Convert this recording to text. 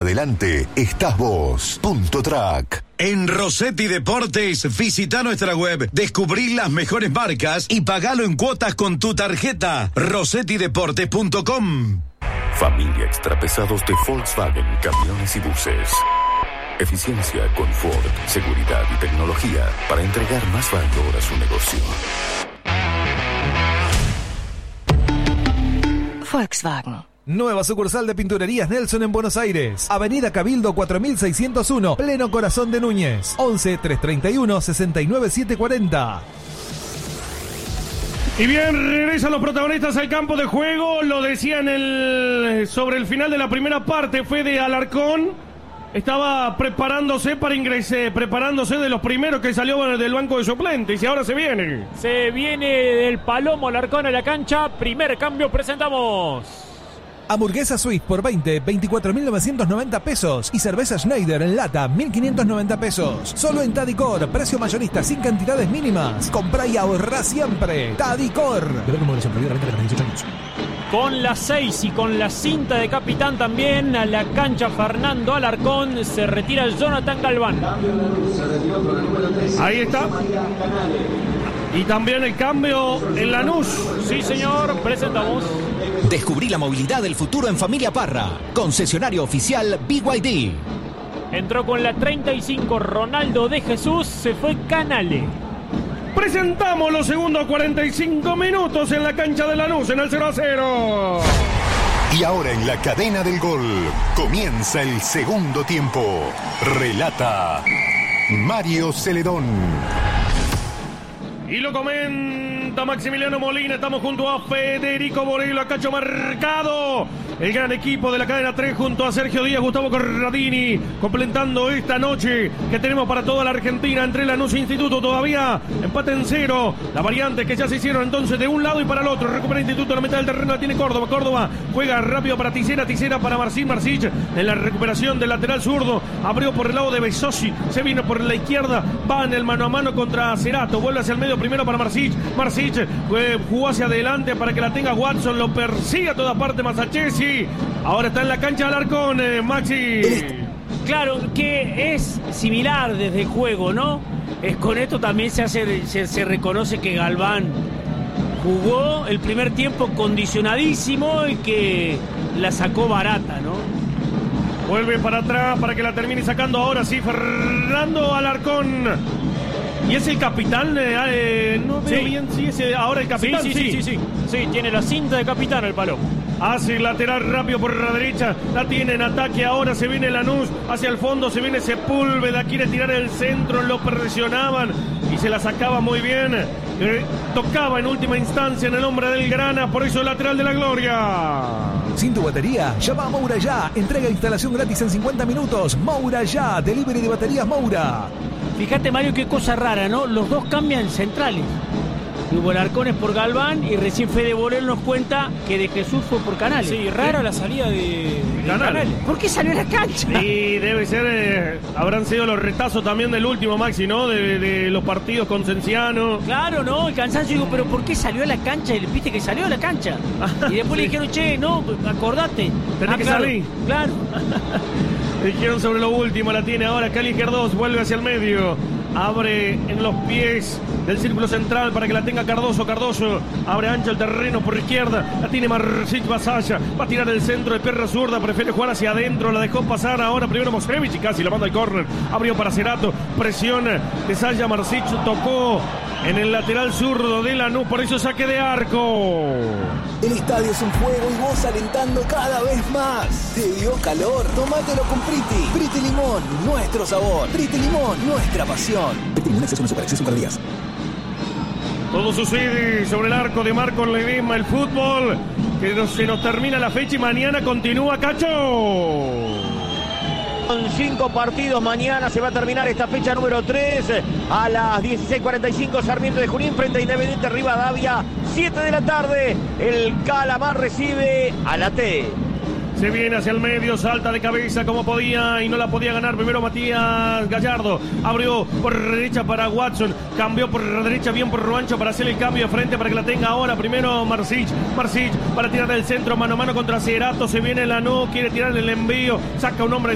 adelante estás vos. Punto Track. En Rossetti Deportes, visita nuestra web, descubrí las mejores marcas y pagalo en cuotas con tu tarjeta. rossettideportes.com. Familia Extrapesados de Volkswagen, camiones y buses. Eficiencia, confort, seguridad y tecnología para entregar más valor a su negocio. Volkswagen. Nueva sucursal de Pinturerías Nelson en Buenos Aires. Avenida Cabildo 4601, pleno corazón de Núñez. 11 331 69 740. Y bien, regresan los protagonistas al campo de juego. Lo decía sobre el final de la primera parte, Fede Alarcón estaba preparándose para ingresar, preparándose de los primeros que salió del banco de suplentes. Y ahora se viene. Se viene del Palomo Alarcón a la cancha. Primer cambio, presentamos. Hamburguesa Swiss por 24.990 pesos y cerveza Schneider en lata 1.590 pesos. Solo en Tadicor, precio mayorista sin cantidades mínimas. Comprá y ahorrá siempre. Tadicor. Con la 6 y con la cinta de capitán también a la cancha Fernando Alarcón. Se retira Jonathan Galván. Ahí está. Y también el cambio en Lanús. Sí, señor, presentamos. Descubrí la movilidad del futuro en Familia Parra. Concesionario oficial BYD. Entró con la 35 Ronaldo de Jesús. Se fue Canale. Presentamos los segundos 45 minutos en la cancha de Lanús en el 0-0. Y ahora en la cadena del gol comienza el segundo tiempo. Relata Mario Celedón. Y lo comenta Maximiliano Molina. Estamos junto a Federico Borello, a Cacho Mercado. El gran equipo de la cadena 3 junto a Sergio Díaz, Gustavo Corradini, completando esta noche que tenemos para toda la Argentina entre Lanús e Instituto. Todavía empate en 0. La variante que ya se hicieron entonces de un lado y para el otro. Recupera Instituto, la mitad del terreno la tiene Córdoba. Córdoba juega rápido para Tisera. Tisera para Marcin. Marcich en la recuperación del lateral zurdo. Abrió por el lado de Besosi. Se vino por la izquierda. Va en el mano a mano contra Cerato. Vuelve hacia el medio primero para Marcich. Marcich jugó hacia adelante para que la tenga Watson. Lo persigue a toda parte Masachesi. Ahora está en la cancha Alarcón, Maxi. Claro, que es similar desde el juego, ¿no? Con esto también se reconoce que Galván jugó el primer tiempo condicionadísimo y que la sacó barata, ¿no? Vuelve para atrás para que la termine sacando ahora sí Fernando Alarcón. ¿Y es el capitán? No veo bien si es ahora el capitán. Sí, tiene la cinta de capitán el Palomo. Hace lateral rápido por la derecha. La tiene en ataque ahora. Se viene Lanús hacia el fondo. Se viene Sepúlveda. Quiere tirar el centro. Lo presionaban y se la sacaba muy bien. Tocaba en última instancia en el hombre del Grana. Por eso el lateral de la gloria. Sin tu batería, llama a Moura ya. Entrega e instalación gratis en 50 minutos. Moura ya. Delivery de baterías Moura. Fíjate, Mario, qué cosa rara, ¿no? Los dos cambian centrales. Hubo Alarcón es por Galván y recién Fede Borel nos cuenta que de Jesús fue por Canales. Sí, rara la salida de Canales. ¿Por qué salió a la cancha? Y debe ser, habrán sido los retazos también del último, Maxi, ¿no? De los partidos con Cenciano. Claro, ¿no? El cansancio, digo, pero ¿por qué salió a la cancha? Y le viste que salió a la cancha. Y después le dijeron, che, no, acordate. Tenés que salir. Claro. Dijeron sobre lo último, la tiene ahora Cali Querdós, vuelve hacia el medio. Abre en los pies del círculo central para que la tenga Cardoso. Cardoso abre ancho el terreno por izquierda. La tiene Marcich Basaya. Va a tirar el centro de perra zurda. Prefiere jugar hacia adentro. La dejó pasar ahora primero Mosevich y casi la manda al córner. Abrió para Cerato. Presiona de Saya Marcich. Tocó en el lateral zurdo de Lanús. Por eso saque de arco. El estadio es un juego y vos alentando cada vez más. ¿Te dio calor? Tómatelo con Priti. Priti Limón, nuestro sabor. Priti Limón, nuestra pasión. Priti Limón, exceso no supera, exceso para días. Todo sucede sobre el arco de Marcos Ledesma, el fútbol, que se nos termina la fecha y mañana continúa, Cacho. Con 5 partidos, mañana se va a terminar esta fecha número 3 a las 16:45, Sarmiento de Junín frente a Independiente Rivadavia, 7 de la tarde, el Calamar recibe a la T. Se viene hacia el medio, salta de cabeza como podía y no la podía ganar. Primero Matías Gallardo, abrió por derecha para Watson, cambió por derecha bien por Ruancho para hacer el cambio de frente para que la tenga ahora. Primero Marcich para tirar el centro mano a mano contra Cerato. Se viene Lanús, quiere tirar el envío, saca un hombre